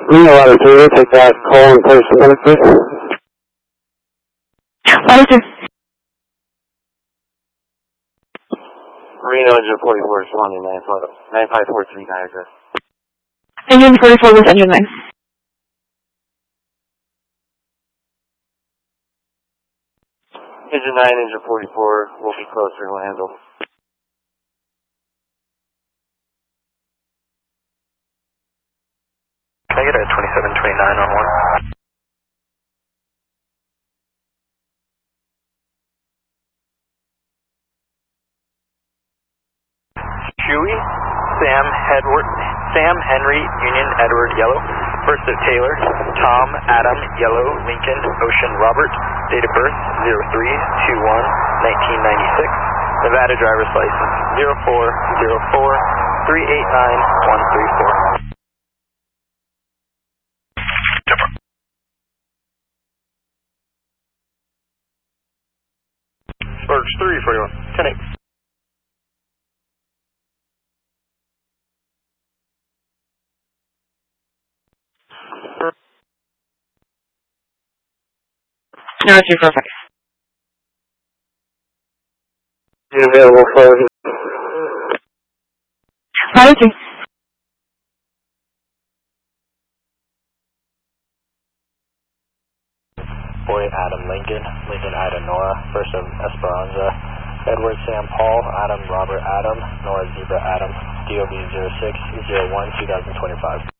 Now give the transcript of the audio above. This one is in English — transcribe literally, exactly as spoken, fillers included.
Reno Latitude, take that call and place the benefit. Latitude. Reno engine forty-four, responding nine five four three Niagara. Engine forty-four with engine nine. Engine nine, engine forty-four, will be closer, we'll handle. Can I get a twenty-seven twenty-nine on one? Chewy, Sam Edward, Sam Henry, Union Edward Yellow. First of Taylor, Tom Adam Yellow Lincoln Ocean Robert. Date of birth zero three two one nineteen ninety-six. Nevada driver's license zero four zero four three eight nine one three four. Sparks three forty-one, ten eight. No, two four five. Available for Latitude. Boy Adam Lincoln, Lincoln Ida Nora, first of Esperanza, Edward Sam Paul, Adam Robert Adam, Nora Zebra Adam, D O B zero six zero one two thousand twenty-five.